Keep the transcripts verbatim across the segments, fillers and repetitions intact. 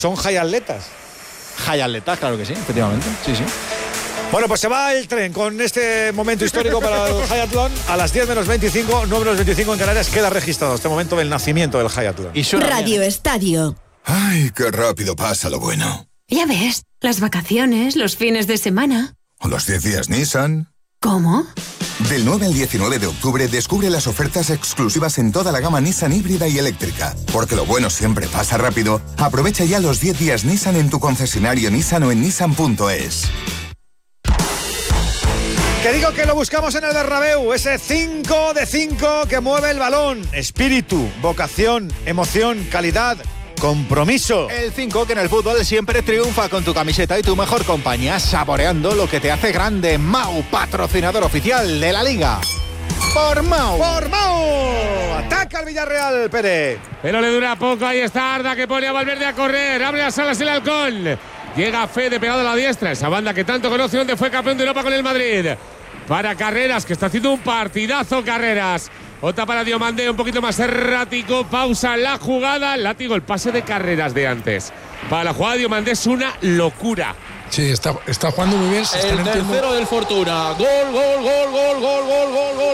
Son high atletas. High atletas, claro que sí, efectivamente. Sí, sí. Bueno, pues se va el tren con este momento histórico para el Highatlón. A las diez menos veinticinco, nueve menos veinticinco en Canarias, queda registrado este momento del nacimiento del Highatlón. Y Radio Estadio. Ay, qué rápido pasa lo bueno. Ya ves, las vacaciones, los fines de semana. ¿O los diez días Nissan? ¿Cómo? Del nueve al diecinueve de octubre descubre las ofertas exclusivas en toda la gama Nissan híbrida y eléctrica. Porque lo bueno siempre pasa rápido. Aprovecha ya los diez días Nissan en tu concesionario Nissan o en nissan punto es. Que digo que lo buscamos en el Bernabéu, ese cinco de cinco que mueve el balón. Espíritu, vocación, emoción, calidad, compromiso. El cinco que en el fútbol siempre triunfa con tu camiseta y tu mejor compañía, saboreando lo que te hace grande. Mau, patrocinador oficial de la Liga. Por Mau. Por Mau. Ataca el Villarreal, Pérez. Pero le dura poco, ahí está Arda que pone a Valverde a correr. Abre las alas el halcón. Llega Fede pegado a la diestra, esa banda que tanto conoce, donde fue campeón de Europa con el Madrid. Para Carreras, que está haciendo un partidazo Carreras. Otra para Diomandé, un poquito más errático. Pausa la jugada. Látigo, el pase de Carreras de antes. Para la jugada de Diomandé es una locura. Sí, está, está jugando muy bien. Se el está tercero el del Fortuna. Gol, gol, gol, gol, gol, gol, gol, gol,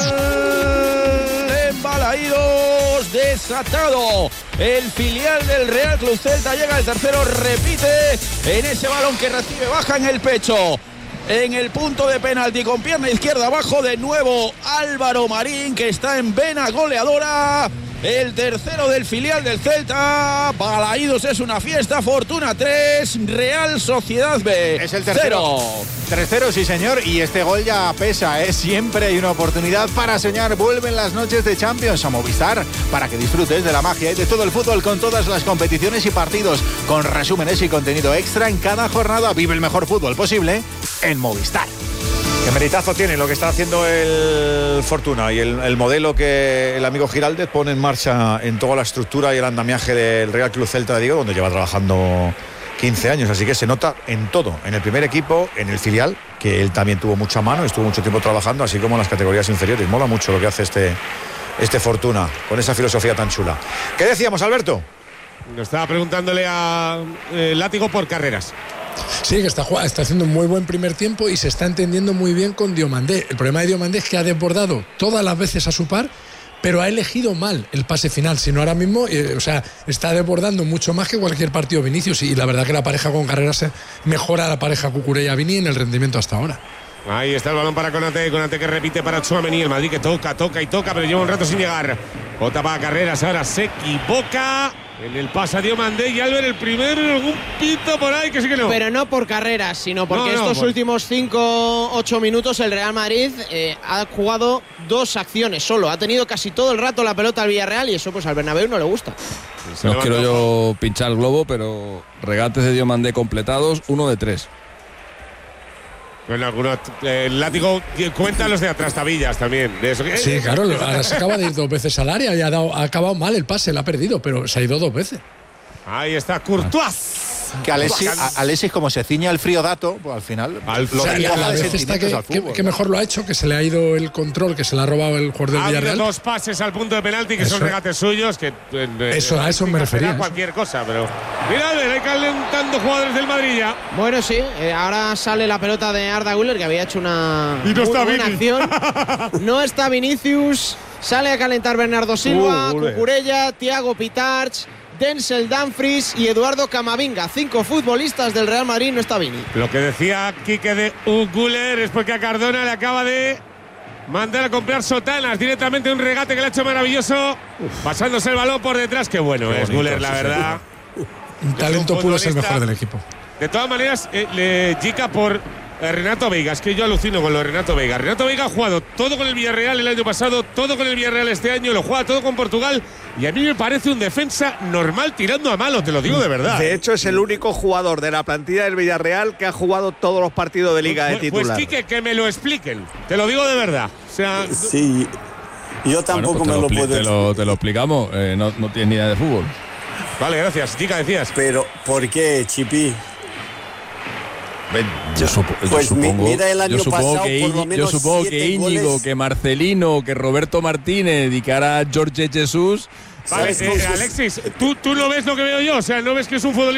gol. Embalaídos, desatado. El filial del Real Club Celta llega al tercero, repite en ese balón que recibe, baja en el pecho. En el punto de penalti con pierna izquierda abajo, de nuevo Álvaro Marín, que está en vena goleadora. El tercero del filial del Celta. Balaídos es una fiesta. Fortuna tres, Real Sociedad B. Es el tercero. tres cero, sí señor. Y este gol ya pesa, ¿eh? Siempre hay una oportunidad para soñar. Vuelven las noches de Champions a Movistar para que disfrutes de la magia y de todo el fútbol con todas las competiciones y partidos, con resúmenes y contenido extra en cada jornada. Vive el mejor fútbol posible en Movistar. Qué meritazo tiene lo que está haciendo el Fortuna y el, el modelo que el amigo Giraldez pone en marcha en toda la estructura y el andamiaje del Real Club Celta de Vigo, donde lleva trabajando quince años, así que se nota en todo, en el primer equipo, en el filial, que él también tuvo mucha mano, estuvo mucho tiempo trabajando, así como en las categorías inferiores. Mola mucho lo que hace este, este Fortuna, con esa filosofía tan chula. ¿Qué decíamos, Alberto? Nos estaba preguntándole a eh, Látigo por Carreras. Sí, que está, está haciendo un muy buen primer tiempo y se está entendiendo muy bien con Diomandé. El problema de Diomandé es que ha desbordado todas las veces a su par, pero ha elegido mal el pase final. Si no, ahora mismo, eh, o sea, está desbordando mucho más que cualquier partido Vinicius. Y la verdad que la pareja con Carreras mejora la pareja Cucurella-Vini en el rendimiento hasta ahora. Ahí está el balón para Konate, Konate que repite para Tchouaméni. El Madrid que toca, toca y toca, pero lleva un rato sin llegar. Bota para Carreras, ahora se equivoca. En el pase a Diomandé y Albert el primero, algún pito por ahí que sí que no. Pero no por Carreras, sino porque no, no, estos por... últimos cinco ocho minutos el Real Madrid eh, ha jugado dos acciones solo. Ha tenido casi todo el rato la pelota al Villarreal y eso pues al Bernabéu no le gusta. No quiero yo pinchar el globo, pero regates de Diomandé completados, uno de tres. Bueno, algunos, eh, el Látigo cuenta los de atrás tabillas también. De eso. Sí, claro, ahora se acaba de ir dos veces al área y ha, dado, ha acabado mal el pase, lo ha perdido, pero se ha ido dos veces. Ahí está Courtois. Que Alexis, a, Alexis, como se ciña el frío dato, pues al final al lo o sea, a la vez está que, que, que mejor lo ha hecho, que se le ha ido el control, que se le ha robado el jugador del Villarreal. Dos pases al punto de penalti que eso, son regates suyos, que eh, eso a eso me refería. Cualquier cosa, pero mira, Albert, hay calentando jugadores del Madrid ya. Bueno, sí, eh, ahora sale la pelota de Arda Güler, que había hecho una y no muy está buena acción. No está Vinicius, sale a calentar Bernardo Silva, uh, Cucurella, Thiago Pitarch, Denzel Dumfries y Eduardo Camavinga. Cinco futbolistas del Real Madrid, no está Vini. Lo que decía Quique de Uguler es porque a Cardona le acaba de mandar a comprar sotanas directamente, un regate que le ha hecho maravilloso. Uf. Pasándose el balón por detrás. Qué bueno Qué es Guller, la verdad. Un talento puro, es el mejor del equipo. De todas maneras, eh, le chica por Eh, Renato Veiga, es que yo alucino con lo de Renato Veiga. Renato Veiga ha jugado todo con el Villarreal el año pasado, todo con el Villarreal este año, lo juega todo con Portugal y a mí me parece un defensa normal tirando a malo, te lo digo de verdad. De hecho es el único jugador de la plantilla del Villarreal que ha jugado todos los partidos de Liga pues, de titular. Pues Quique, que me lo expliquen, te lo digo de verdad. O sea, sí, yo tampoco bueno, pues me lo puedo te lo, te lo explicamos, eh, no, no tienes ni idea de fútbol. Vale, gracias, Chica, decías. Pero, ¿por qué, Chipi? Yo, supo, yo pues supongo, mira el año yo supongo pasado, que, por lo menos yo supongo que Íñigo, goles. que Marcelino, que Roberto Martínez y que ahora Jorge Jesús Vale, eh, Alexis, ¿tú, tú no ves lo que veo yo, o sea, no ves que es un futbolista